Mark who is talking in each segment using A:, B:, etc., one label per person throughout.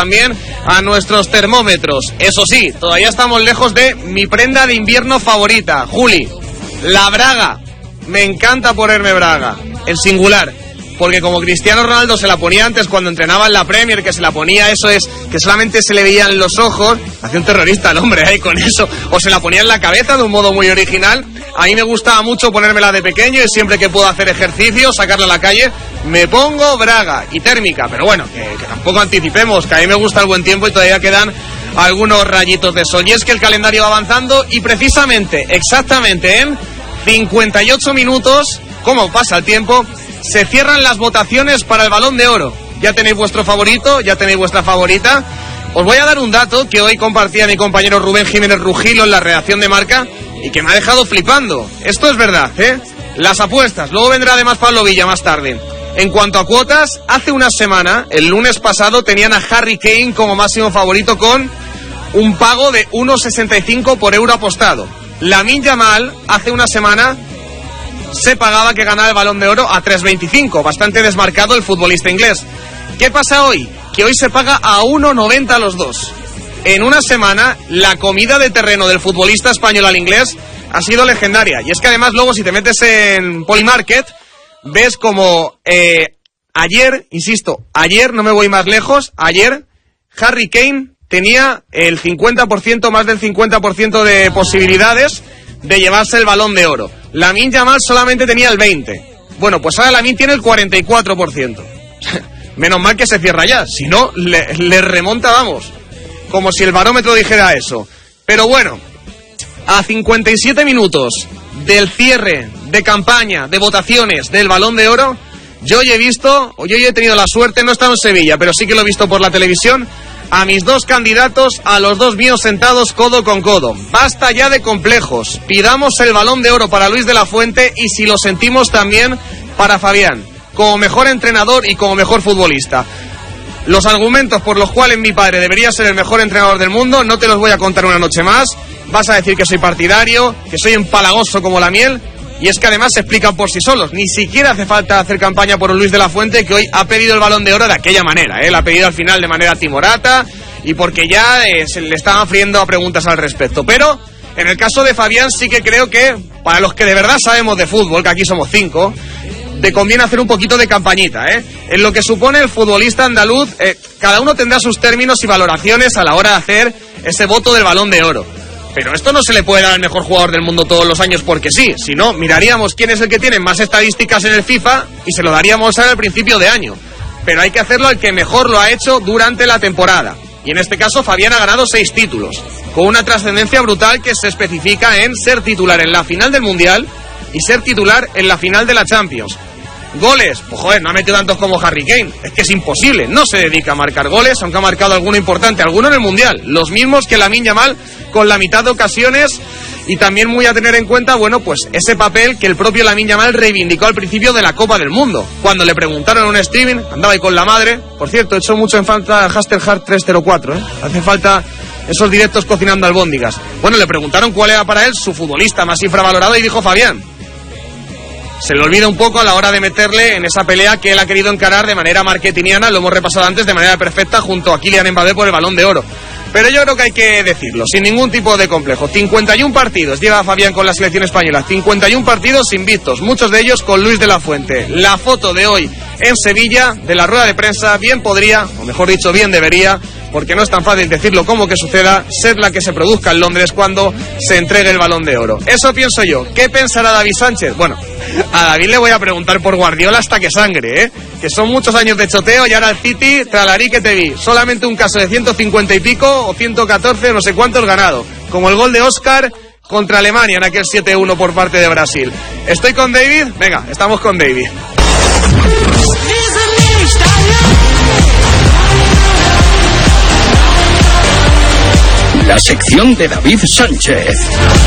A: también a nuestros termómetros. Eso sí, todavía estamos lejos de mi prenda de invierno favorita, Juli, la braga. Me encanta ponerme braga, en singular, porque como Cristiano Ronaldo se la ponía antes cuando entrenaba en la Premier, que se la ponía, eso es, que solamente se le veían los ojos, hacía un terrorista el hombre ahí con eso, o se la ponía en la cabeza de un modo muy original. A mí me gustaba mucho ponérmela de pequeño y siempre que puedo hacer ejercicio, sacarla a la calle, me pongo braga y térmica, pero bueno, que tampoco anticipemos, que a mí me gusta el buen tiempo y todavía quedan algunos rayitos de sol. Y es que el calendario va avanzando y precisamente, exactamente en 58 minutos, como pasa el tiempo, se cierran las votaciones para el Balón de Oro. Ya tenéis vuestro favorito, ya tenéis vuestra favorita. Os voy a dar un dato que hoy compartía mi compañero Rubén Jiménez Rugilo en la redacción de Marca y que me ha dejado flipando. Esto es verdad, ¿eh? Las apuestas. Luego vendrá además Pablo Villa más tarde. En cuanto a cuotas, hace una semana, el lunes pasado, tenían a Harry Kane como máximo favorito con un pago de 1,65 por euro apostado. Lamine Yamal hace una semana se pagaba que ganara el Balón de Oro a 3,25, bastante desmarcado el futbolista inglés. ¿Qué pasa hoy? Que hoy se paga a 1,90 los dos. En una semana, la comida de terreno del futbolista español al inglés ha sido legendaria. Y es que además luego si te metes en Polymarket, ves como ayer, insisto, ayer, no me voy más lejos, ayer Harry Kane tenía el 50%, más del 50% de posibilidades de llevarse el Balón de Oro. Lamine Yamal solamente tenía el 20%. Bueno, pues ahora Lamine tiene el 44%. Menos mal que se cierra ya, si no, le remonta, vamos, como si el barómetro dijera eso. Pero bueno, a 57 minutos del cierre de campaña, de votaciones del Balón de Oro, yo he tenido la suerte, no he estado en Sevilla, pero sí que lo he visto por la televisión, a mis dos candidatos, a los dos míos sentados codo con codo. Basta ya de complejos, pidamos el Balón de Oro para Luis de la Fuente y si lo sentimos también para Fabián, como mejor entrenador y como mejor futbolista. Los argumentos por los cuales mi padre debería ser el mejor entrenador del mundo no te los voy a contar una noche más. Vas a decir que soy partidario, que soy empalagoso como la miel, y es que además se explican por sí solos. Ni siquiera hace falta hacer campaña por un Luis de la Fuente que hoy ha pedido el Balón de Oro de aquella manera, la ha pedido al final de manera timorata y porque ya se le estaban friendo a preguntas al respecto. Pero en el caso de Fabián sí que creo que para los que de verdad sabemos de fútbol, que aquí somos 5, te conviene hacer un poquito de campañita, En lo que supone el futbolista andaluz, cada uno tendrá sus términos y valoraciones a la hora de hacer ese voto del Balón de Oro. Pero esto no se le puede dar al mejor jugador del mundo todos los años porque sí. Si no, miraríamos quién es el que tiene más estadísticas en el FIFA y se lo daríamos al principio de año. Pero hay que hacerlo al que mejor lo ha hecho durante la temporada. Y en este caso Fabián ha ganado 6 títulos, con una trascendencia brutal que se especifica en ser titular en la final del Mundial y ser titular en la final de la Champions. Goles, pues joder, no ha metido tantos como Harry Kane, es que es imposible, no se dedica a marcar goles, aunque ha marcado alguno importante, alguno en el Mundial, los mismos que Lamine Yamal con la mitad de ocasiones, y también muy a tener en cuenta, bueno, pues ese papel que el propio Lamine Yamal reivindicó al principio de la Copa del Mundo, cuando le preguntaron en un streaming, andaba ahí con la madre, por cierto, he hecho mucho en falta Hasterhard 304, hace falta esos directos cocinando albóndigas. Bueno, le preguntaron cuál era para él su futbolista más infravalorado y dijo Fabián. Se le olvida un poco a la hora de meterle en esa pelea que él ha querido encarar de manera marketingiana, lo hemos repasado antes, de manera perfecta junto a Kylian Mbappé por el Balón de Oro. Pero yo creo que hay que decirlo, sin ningún tipo de complejo. 51 partidos lleva Fabián con la selección española, 51 partidos invictos, muchos de ellos con Luis de la Fuente. La foto de hoy en Sevilla, de la rueda de prensa, bien podría, o mejor dicho, bien debería, porque no es tan fácil decirlo como que suceda, ser la que se produzca en Londres cuando se entregue el Balón de Oro. Eso pienso yo. ¿Qué pensará David Sánchez? Bueno, a David le voy a preguntar por Guardiola hasta que sangre, que son muchos años de choteo y ahora el City, tralarí que te vi. Solamente un caso de 150 y pico o 114, no sé cuántos ganado. Como el gol de Oscar contra Alemania en aquel 7-1 por parte de Brasil. ¿Estoy con David? Venga, estamos con David.
B: La sección de David Sánchez.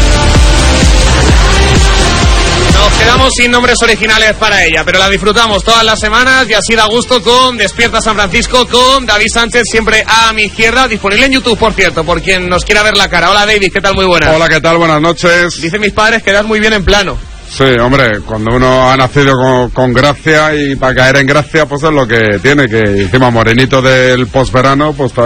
A: Nos quedamos sin nombres originales para ella, pero la disfrutamos todas las semanas y así da gusto con Despierta San Francisco con David Sánchez, siempre a mi izquierda, disponible en YouTube, por cierto, por quien nos quiera ver la cara. Hola David, ¿qué tal? Muy buenas.
C: Hola, ¿qué tal? Buenas noches.
A: Dicen mis padres que das muy bien en plano.
C: Sí, hombre, cuando uno ha nacido con gracia y para caer en gracia, pues es lo que tiene, que encima morenito del posverano, pues